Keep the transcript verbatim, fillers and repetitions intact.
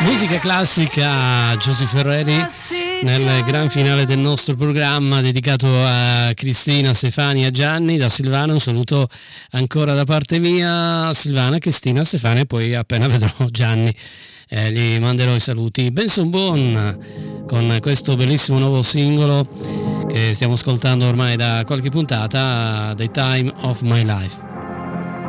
Musica classica, Giusy Ferreri nel gran finale del nostro programma dedicato a Cristina, Stefania e Gianni. Da Silvana un saluto ancora da parte mia, Silvana, Cristina, Stefania, e poi appena vedrò Gianni eh, gli manderò i saluti. Benson Boone con questo bellissimo nuovo singolo che stiamo ascoltando ormai da qualche puntata, The Time of My Life.